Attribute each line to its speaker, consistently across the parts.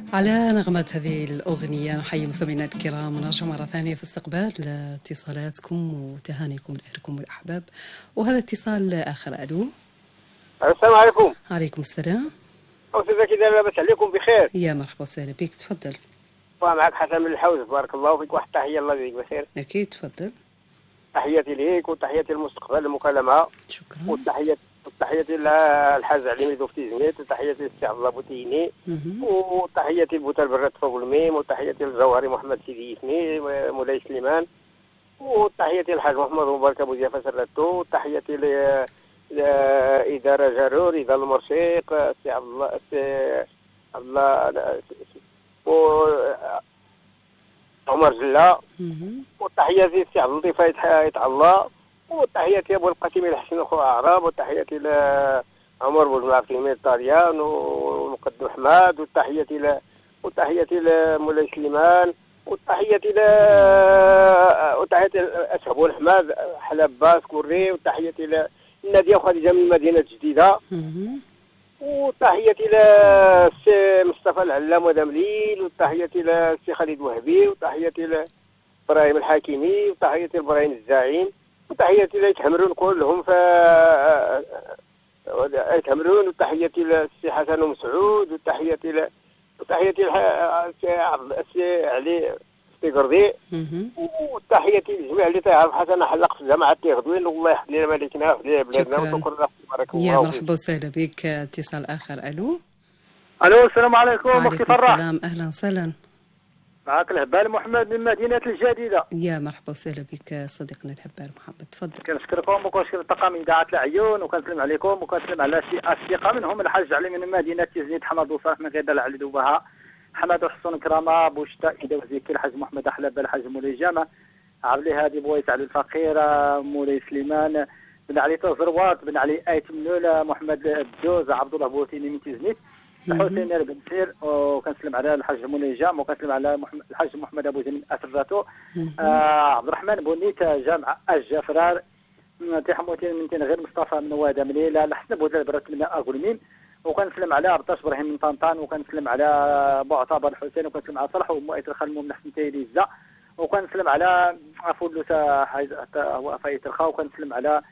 Speaker 1: على نغمة هذه الأغنية نحيي مستمعينا الكرام ونرجع مرة ثانية في استقبال اتصالاتكم وتهانيكم لأهلكم والأحباب. وهذا اتصال آخر. ألو،
Speaker 2: السلام عليكم.
Speaker 1: عليكم السلام.
Speaker 2: أستاذ كذا لاباس عليكم بخير؟
Speaker 1: يا مرحبا وسهلا بك، تفضل.
Speaker 2: ومعك حسن من الحوز، بارك الله فيك. واحد تحية، الله يجزيك بخير.
Speaker 1: أكيد تفضل.
Speaker 2: تحياتي ليك وتحياتي للمستقبل المكالمة.
Speaker 1: شكرا.
Speaker 2: وتحياتي للحاج علي مفتي زنيت، وتحياتي للسي عبد الله بوتيني، وتحياتي لبوتا البرات فوق الميم، وتحياتي للجوهري محمد سيدي يسني ومولاي سليمان، وتحياتي للحاج محمد مبارك ابو زيافه سرتو، وتحياتي لإدارة جارور، إدارة المرشيق، السي عبد الله، عبد الله عمر جلا، وتحياتي للسي عبد اللطيف يتع الله، وتحياتي ابو القاسم الحسن اخو اعراب، وتحياتي لعمر بن عبد الحميد طاريان والمقدم حماد، وتحياتي لمولاي سليمان، وتحياتي اسحبون حماد حلباس كوري، وتحياتي لناديه خديجه من المدينه الجديده، وتحياتي للسي مصطفى العلام ودمليل، وتحياتي للسي خالد وهبي، وتحياتي لابراهيم الحاكمي، وتحياتي لابراهيم الزعيم، وتحياتي ليتحمرون كلهم يتحمرون، وتحياتي للسي حسن ومسعود، وتحياتي للسي علي تيغردي، وتحياتي للجميع اللي تعرف حسن حلق في جامعة تيغدوين، والله يحفظ لنا ملكنا ويحفظ لنا بلادنا وشكرا. بارك الله.
Speaker 1: يا مرحبا وسهلا بك. اتصال آخر. ألو.
Speaker 3: الو، السلام عليكم.
Speaker 1: وعليكم السلام، أهلا وسهلا.
Speaker 3: معك الهبال محمد من مدينة الجديدة.
Speaker 1: يا مرحبا وسهلا بك صديقنا الهبال محمد، تفضل.
Speaker 3: كنشكركم وكنشكر الطاقم من إذاعة العيون، وكنسلم عليكم وكنسلم على الثقة منهم الحاج علي من مدينة تيزنيت، حماد وصالح من غير علي دوبها، حماد وحسن كرامة بوشتا إذا وزيك، الحاج محمد أحلب، الحاج مولاي جامع عبلي هادي بويس علي الفقير، مولاي سليمان بن علي تزروات بن علي آيت منول، محمد الدوز، عبد الله بوتيني من تيزنيت، حسين بن سير، وكنسلم على الحاج مولاي جام، وكنسلم على الحاج محمد ابو زين اسراتو، عبد الرحمن بونيت جامع الجفرار، تحموتين من غير مصطفى من واد مليله، لحسن بوزل برات من اغولمين، وكنسلم على عبد الله ابراهيم من طنطان، وكنسلم على معتبر الحسين، وكنسلم على صالح ومؤيد الخلمو من حسن تيريزا، وكنسلم على عفولوسا هو فايت الخا، وكنسلم على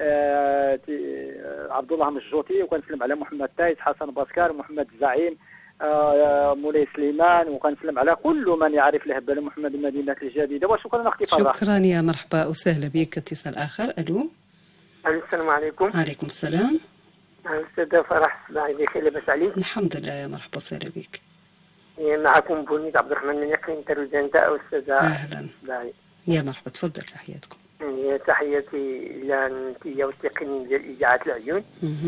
Speaker 3: عبد الله مجوتي، وكنسلم على محمد تايس، حسن باسكار، ومحمد الزعيم، مولاي سليمان، وكنسلم على كل من يعرف الهبال محمد المدينة الجديدة. وشكرا اختي فرح.
Speaker 1: شكرا يا مرحبا وسهلا بك. اتصال آخر. ألو.
Speaker 2: السلام عليكم.
Speaker 1: عليكم السلام.
Speaker 2: أستاذة فرح، بخير لاباس عليك؟
Speaker 1: الحمد لله، يا مرحبا وسهلا بك.
Speaker 2: معكم بونيت عبد الرحمن من يقين تروجانتا، أستاذة.
Speaker 1: أهلا. يا مرحبا، تفضل. تحياتكم.
Speaker 2: تحياتي إلى أنتيا والتقنيين ديال إذاعة العيون،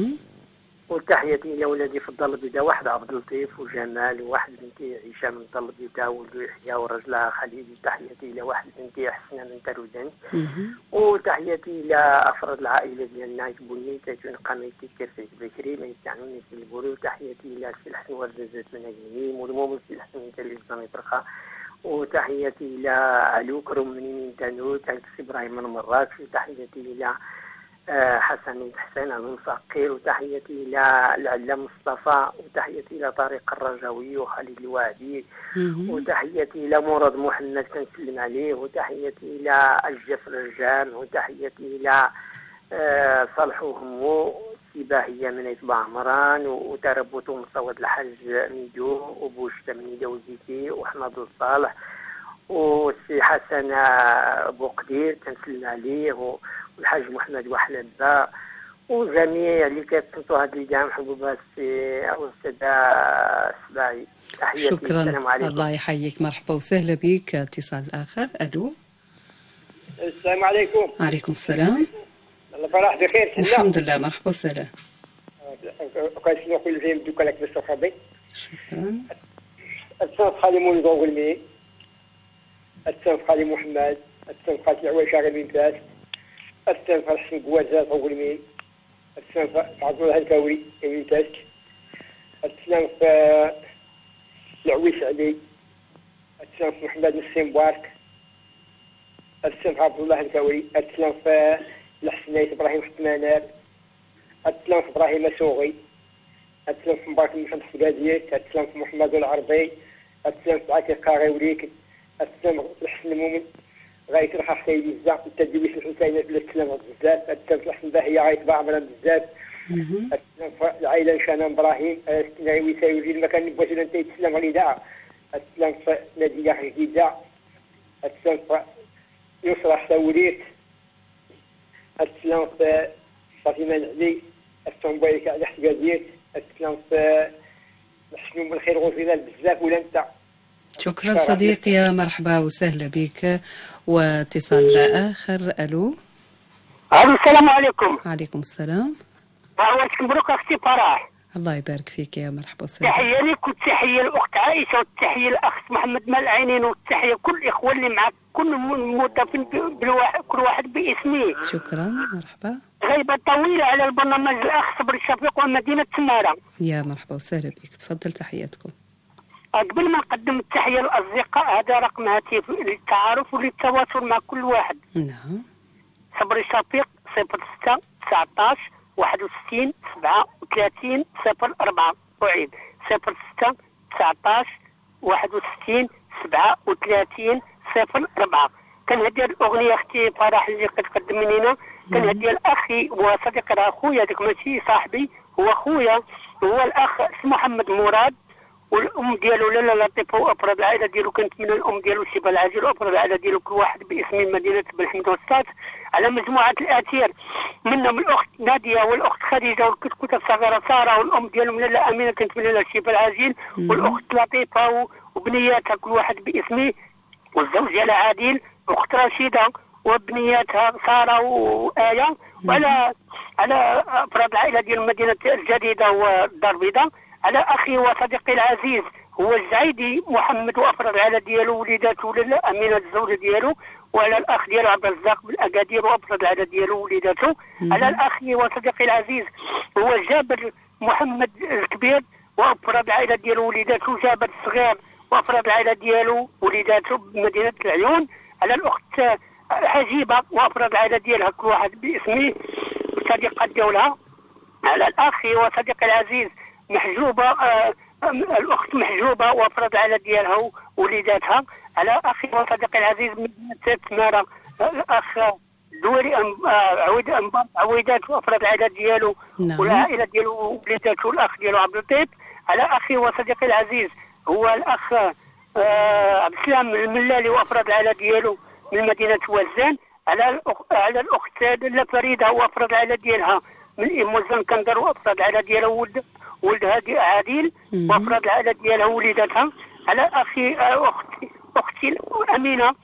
Speaker 2: وتحياتي إلى ولادي في الدار البيضاء، واحد عبد اللطيف وجمال، وواحد بنتي عيشة من الدار البيضاء، ولدو يحيى ورجلها خليل. تحياتي إلى واحد بنتي حسنة من تروجان، وتحياتي إلى أفراد العائلة ديالنا يتبوني تاجون قميتي كرفيك بكري ما يستعنوني في البوري، وتحياتي إلى السي الحسن والزازات من أجميم، والمومن السي الحسن من تلي الزامي برخا، وتحياتي إلى علو كرم من تانوت، السي إبراهيم من مراكش، وتحياتي إلى حسن حسين المفقر، وتحياتي إلى العلام مصطفى، وتحياتي إلى طارق الرجاوي وخالد الوادي، وتحياتي إلى مراد محمد كنسلم عليه، وتحياتي إلى الجف رجال، وتحياتي إلى صالح وهمو، سباهية من يتبع عمران، وتربط مصوت الحاج ميدو، وبوشتا من ميدو وزيتي، وحمد الصالح، والسي حسن بوقدير كنسلم عليه، والحاج محمد وحلبة، وجميع اللي كيتصنتوا هذه الجامعة حبوبات الأستاذة السباعي. تحياتي.
Speaker 1: شكرا.
Speaker 2: السلام عليكم.
Speaker 1: الله يحييك، مرحبا وسهلا بك. اتصال آخر. ألو.
Speaker 2: السلام عليكم.
Speaker 1: عليكم السلام.
Speaker 2: الله فرح بخير.
Speaker 1: الحمد لله، مرحبا وسهلا.
Speaker 2: كنسلم كل فيلم دوكا لك بالصحابي.
Speaker 1: شكرا.
Speaker 2: السلام خالي مولي ضوغلمي، السلام خالي محمد، السلام خالي عويشة غير فاس، السلام فرحسن قوازات ضوغلمي، السلام عبد الله الكاوري من تاسك، السلام العويس علي، السلام محمد نسيم مبارك، السلام عبد الله الكاوري، السلام الحسنيت إبراهيم حتمانار، السلام إبراهيم سوغي، السلام مبارك من خمس قاديات، السلام محمد العربي، السلام تعطيك غيوليك السلام الحسن المؤمن غايت الخاف سيدي بزاف التدبيس الحسين السلام بزاف السلام الحسن باهيه غايت بعمرا بزاف السلام العائله شانان ابراهيم السلام ويساوي المكان بغيت انت تسلم على السلام ناديه جديده السلام يسرى حساوليت السلام فاطمه العلي السلام بايك على احتجاجيت السلام نحسنوا بالخير وفينا بزاف ولا انت.
Speaker 1: شكرا صديقي، يا مرحبا وسهلا بك. واتصال آخر. ألو.
Speaker 4: السلام عليكم.
Speaker 1: عليكم السلام.
Speaker 4: دعواتك مبروك اختي فرح.
Speaker 1: الله يبارك فيك يا مرحبا وسهلا.
Speaker 4: تحية لك وتحية للأخت عائشة وتحية للأخ محمد مال العينين وتحية كل الإخوة اللي معك كل موظفين كل واحد باسمه.
Speaker 1: شكرا مرحبا.
Speaker 4: غيبة طويلة على البرنامج الأخ صبري الشفيق ومدينة سمارة.
Speaker 1: يا مرحبا وسهلا بك، تفضل تحياتكم.
Speaker 4: قبل ما نقدم التحية للأصدقاء هذا رقم هاتف للتعارف وللتواصل مع كل واحد.
Speaker 1: نعم.
Speaker 4: صبري الشفيق 06 19 61 37 04. أعيد 06 19 61 37 04. كنهدي الأغنية أختي فرح اللي قد قدمني لنا، كنهدي لأخي وصديقي راه خويا، هذاك ماشي صاحبي، هو خويا، هو الأخ اسمه محمد مراد، والأم ديالو لاله لطيفة وأفراد العائلة ديالو كانت من الأم ديالو شيبة العاجل وأفراد العائلة ديالو كل واحد باسم مدينة بن حمد والسات، على مجموعة الآثير منهم الأخت نادية والأخت خديجة والكتكوتة الصغيرة سارة، والأم ديالهم لاله أمينة كانت من لاله شيبة العاجل، والأخت لطيفة وبنياتها كل واحد باسمه، والزوج ديالها عادل، واخت رشيدة وبنياتها سارة وآية، وعلى أفراد العائلة ديال مدينة الجديدة والدار البيضاء، على أخي وصديقي العزيز هو الزعيدي محمد وأفراد العائلة ديالو وليداته لاله أمينة الزوجة ديالو، وعلى الأخ ديالو عبد الرزاق بالأكادير وأفراد العائلة ديالو وليداته، على الأخ وصديقي العزيز هو جابر محمد الكبير وأفراد العائلة ديالو وليداته، جابر الصغير وأفراد العائلة ديالو وليداته بمدينة العيون، على الأخت حجيبة وأفراد العائلة ديالها كل واحد باسمه صديقة ديالها، على الأخ وصديقي العزيز محجوبة الأخت محجوبة وأفراد العائلة ديالها ووليداتها، على أخي وصديقي العزيز من مدينة سمارة الأخ دوري عويدات وأفراد العائلة ديالو والعائلة ديالو ووليداته، الأخ ديالو عبد اللطيف، على أخي وصديقي العزيز هو الأخ عبد السلام الملالي وأفراد العائلة ديالو من مدينة وزان، على الأخت لاله فريدة وأفراد العائلة ديالها من إموزان كندر وأفراد العائلة ديالها ولدها عادل وأفراد العائلة ديالها وليداتها، على أخي أختي أمينة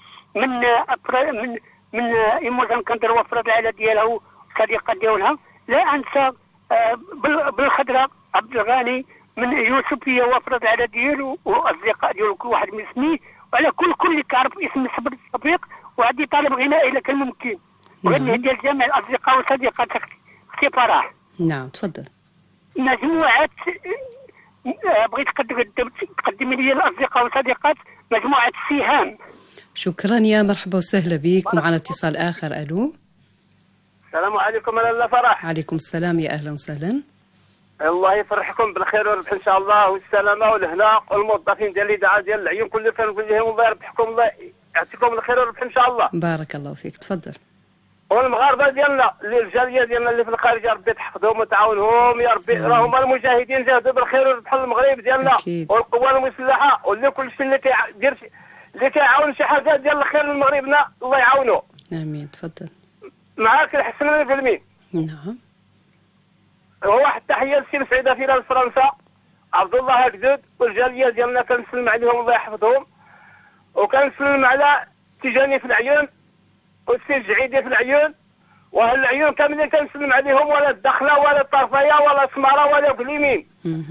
Speaker 4: من إموزان كندر وأفراد العائلة ديالها وصديقة ديالها، لا أنسى بالخضراء عبد الغني من يوسفية وأفراد العائلة ديالو وأصدقاء ديالو كل واحد من اسمه، وعلى كل اللي كيعرف اسم صبري الشفيق، وعندي طالب غنائي إذا كان ممكن بغيت نهدي لجميع الأصدقاء وصديقات أختي فرح.
Speaker 1: نعم تفضل.
Speaker 4: مجموعة بغيت تقدمي لي الأصدقاء وصديقات مجموعة سهام.
Speaker 1: شكرا يا مرحبا وسهلا بك. ومعنا اتصال آخر. ألو.
Speaker 3: السلام عليكم لاله فرح.
Speaker 1: عليكم السلام، يا أهلا وسهلا.
Speaker 3: الله يفرحكم بالخير والربح ان شاء الله والسلامه والهنا، والموظفين ديال الاذاعه ديال العيون كل فين كلهم الله يربحكم، الله يعطيكم الخير والربح ان شاء الله.
Speaker 1: بارك الله فيك، تفضل.
Speaker 3: والمغاربه ديالنا اللي الجاليه ديالنا اللي في الخارج يا ربي تحفظهم وتعاونهم يا ربي، راهم المجاهدين جاهدوا بالخير والربح المغرب ديالنا والقوى المسلحه واللي كل شيء اللي كيدير اللي كيعاون شي حاجه ديال الخير لمغربنا الله يعاونوا.
Speaker 1: امين. تفضل.
Speaker 3: معاك الحسن الفيلمي.
Speaker 1: نعم.
Speaker 3: واحد التحيه للسي سعيده في فرنسا عبد الله هكذا والجاليه ديالنا كنسلم عليهم الله يحفظهم، وكنسلم على تيجاني في العيون والسي الجعيدي في العيون واهل العيون كاملين كنسلم عليهم، ولا الدخله ولا الطرفيه ولا سماره ولا قليمين.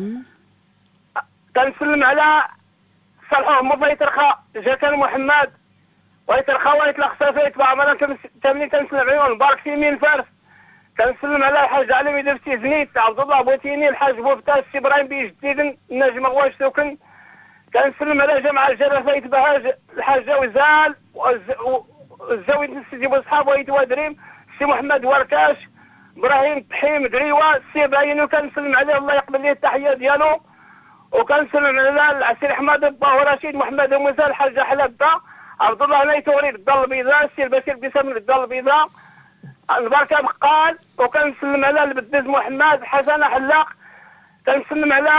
Speaker 3: كنسلم على صالحهم وفايترخا جاكان محمد ويترخا ويتلخ صافي بعمرنا كاملين كنسلم عليهم. مبارك سيمين فارس كنسلم على الحاج علي درتي زنيت عبد الله بوتيني الحاج بوفتاش سي ابراهيم بيجديد النجم غواش سكن. كنسلم على جماعه الجرافه يتبهاج الحاجه وزال والزاويه سيدي بوصحاب ويتوادريم سي محمد وركاش ابراهيم بحيم دريوه سي باين، وكنسلم عليه الله يقبل ليه التحيه ديالو.
Speaker 5: وكنسلم على السي احمد الطاهر رشيد محمد موسى الحاج حلبه عبد الله نيتوري الدار البيضاء السي بشير بسام الدار البيضاء البركه بقال. وكنسلم على البدز محمد حسن حلاق. كنسلم على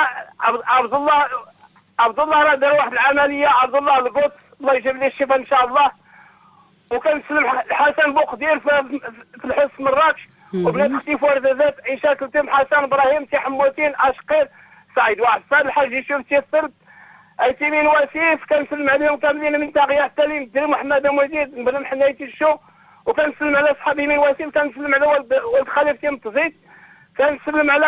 Speaker 5: عبد الله راه دار واحد العمليه عبد الله القدس الله يجيب ليه الشفاء ان شاء الله. وكنسلم حسن بوقدير في الحس مراكش. وبنات اختي فوردات عيشه كلتم حسن ابراهيم سي حموتين اشقير سعيد وعفان الحاج يشوف سي السرد ايتيمين وسيف. كنسلم عليهم كاملين من تاغيا التالي الدري محمد مجيد بن حنايتي الشو. وكنسلم على صحابي من وسيف. كنسلم على ولد خليفتي متزيد. كنسلم على